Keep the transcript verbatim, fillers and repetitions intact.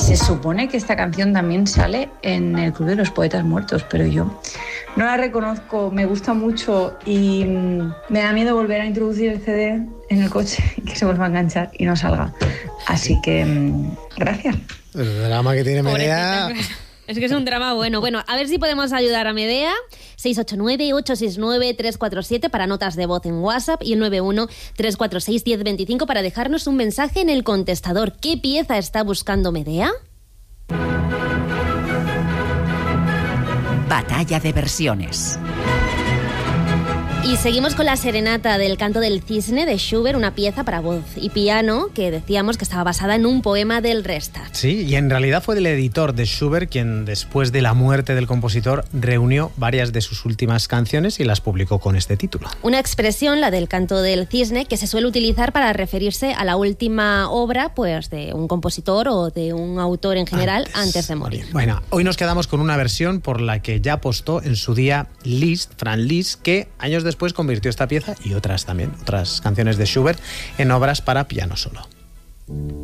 se supone que esta canción también sale en el Club de los Poetas Muertos, pero yo no la reconozco, me gusta mucho y me da miedo volver a introducir el C D en el coche y que se vuelva a enganchar y no salga. Así que, gracias. El drama que tiene Medea... Es que es un drama bueno. Bueno, a ver si podemos ayudar a Medea. seis ocho nueve, ocho seis nueve, tres cuatro siete para notas de voz en WhatsApp y el nueve uno, tres cuatro seis, uno cero dos cinco para dejarnos un mensaje en el contestador. ¿Qué pieza está buscando Medea? Batalla de versiones. Y seguimos con la serenata del Canto del Cisne de Schubert, una pieza para voz y piano que decíamos que estaba basada en un poema del Restart. Sí, y en realidad fue el editor de Schubert quien, después de la muerte del compositor, reunió varias de sus últimas canciones y las publicó con este título. Una expresión, la del Canto del Cisne, que se suele utilizar para referirse a la última obra pues, de un compositor o de un autor en general antes, antes de morir. Bueno, hoy nos quedamos con una versión por la que ya apostó en su día Liszt, Franz Liszt, que años después Después convirtió esta pieza y otras también, otras canciones de Schubert, en obras para piano solo.